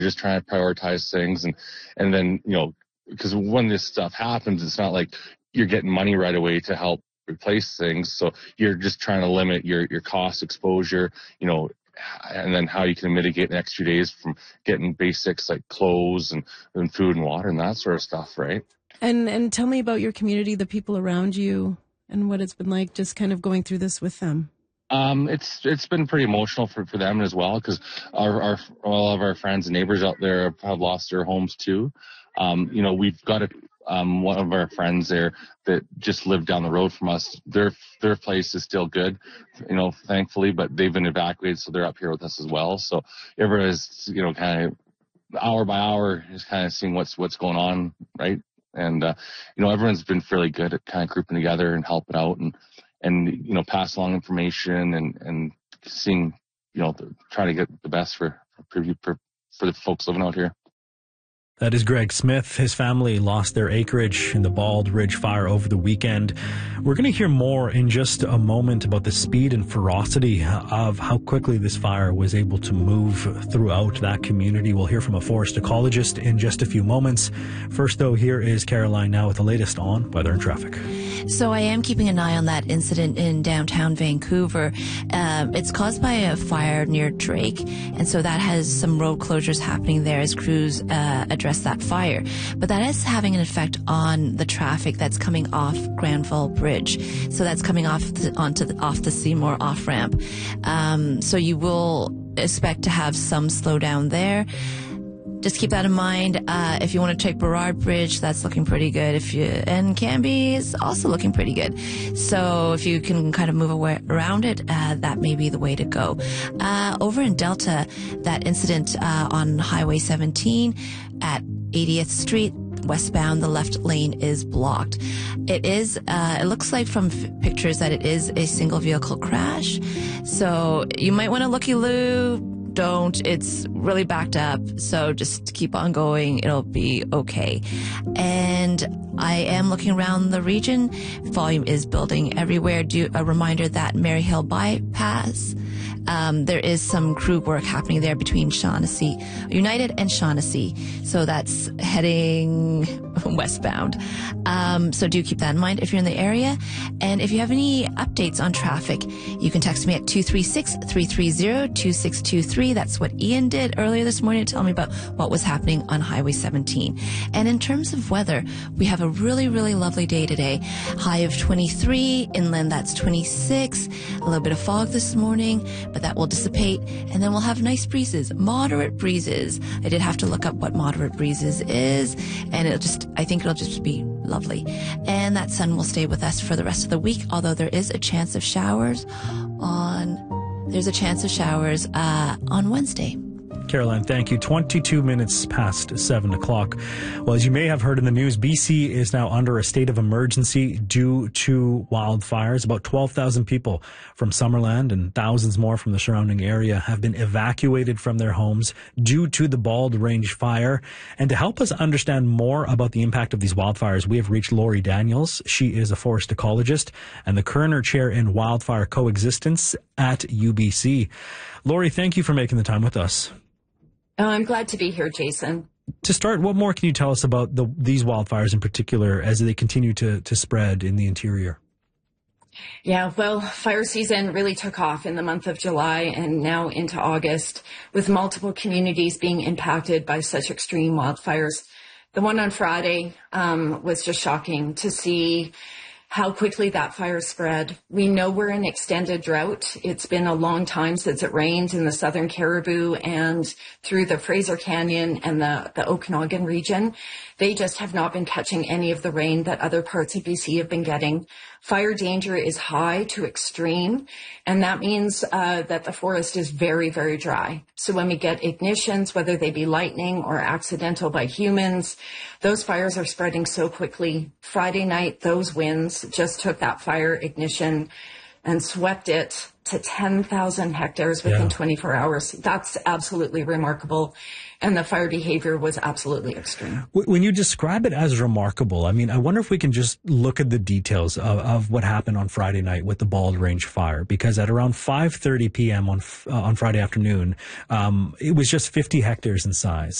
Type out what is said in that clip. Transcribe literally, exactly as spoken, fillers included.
just trying to prioritize things. And, and then, you know, because when this stuff happens, it's not like you're getting money right away to help replace things. So you're just trying to limit your, your cost exposure, you know, and then how you can mitigate the next few days from getting basics like clothes and, and food and water and that sort of stuff, right? And and tell me about your community, the people around you, and what it's been like just kind of going through this with them. Um, it's it's been pretty emotional for, for them as well, because our, our all of our friends and neighbors out there have lost their homes too. Um, you know, we've got a, um, one of our friends there that just lived down the road from us. Their their place is still good, you know, thankfully, but they've been evacuated, so they're up here with us as well. So everyone is, you know, kind of hour by hour is kind of seeing what's what's going on, right? And uh, you know, everyone's been fairly good at kind of grouping together and helping out and. and, you know, pass along information and, and seeing, you know, the, trying to get the best for, for, for the folks living out here. That is Greg Smith. His family lost their acreage in the Bald Ridge fire over the weekend. We're going to hear more in just a moment about the speed and ferocity of how quickly this fire was able to move throughout that community. We'll hear from a forest ecologist in just a few moments. First, though, here is Caroline now with the latest on weather and traffic. So I am keeping an eye on that incident in downtown Vancouver. Um, it's caused by a fire near Drake, and so that has some road closures happening there as crews uh, address that fire. But that is having an effect on the traffic that's coming off Granville Bridge. So that's coming off the, onto the, off the Seymour off ramp. Um, so you will expect to have some slowdown there. Just keep that in mind. Uh, if you want to check Burrard Bridge, that's looking pretty good. If you and Cambie is also looking pretty good. So if you can kind of move away, around it, uh, that may be the way to go. Uh, over in Delta, that incident uh, on Highway seventeen at eightieth Street. Westbound, the left lane is blocked. It is, uh, it looks like from f- pictures that it is a single vehicle crash. So you might want to looky-loo. Don't. It's really backed up. So just keep on going. It'll be okay. And I am looking around the region. Volume is building everywhere. Do a reminder that Maryhill bypass. Um, there is some crew work happening there between Shaughnessy United and Shaughnessy. So that's heading westbound. Um, so do keep that in mind if you're in the area. And if you have any updates on traffic, you can text me at two three six, three three zero, two six two three. That's what Ian did earlier this morning to tell me about what was happening on Highway seventeen. And in terms of weather, we have a really, really lovely day today. High of twenty-three, inland that's twenty-six, a little bit of fog this morning, but that will dissipate, and then we'll have nice breezes, moderate breezes. I did have to look up what moderate breezes is, and it'll just, I think it'll just be lovely. And that sun will stay with us for the rest of the week, although there is a chance of showers on, there's a chance of showers uh, on Wednesday. Caroline, thank you. twenty-two minutes past seven o'clock. Well, as you may have heard in the news, B C is now under a state of emergency due to wildfires. About twelve thousand people from Summerland and thousands more from the surrounding area have been evacuated from their homes due to the Bald Range fire. And to help us understand more about the impact of these wildfires, we have reached Lori Daniels. She is a forest ecologist and the Kerner Chair in Wildfire Coexistence at U B C. Lori, thank you for making the time with us. Oh, I'm glad to be here, Jason. To start, what more can you tell us about the, these wildfires in particular as they continue to, to spread in the interior? Yeah, well, fire season really took off in the month of July and now into August, with multiple communities being impacted by such extreme wildfires. The one on Friday um, was just shocking to see how quickly that fire spread. We know we're in extended drought. It's been a long time since it rained in the southern Caribou and through the Fraser Canyon and the, the Okanagan region. They just have not been catching any of the rain that other parts of B C have been getting. Fire danger is high to extreme, and that means uh, that the forest is very, very dry. So when we get ignitions, whether they be lightning or accidental by humans, those fires are spreading so quickly. Friday night, those winds just took that fire ignition and swept it to ten thousand hectares within Yeah. twenty-four hours. That's absolutely remarkable. And the fire behavior was absolutely extreme. When you describe it as remarkable, I mean, I wonder if we can just look at the details of, of what happened on Friday night with the Bald Range fire, because at around five thirty p.m. on uh, on Friday afternoon, um, it was just fifty hectares in size.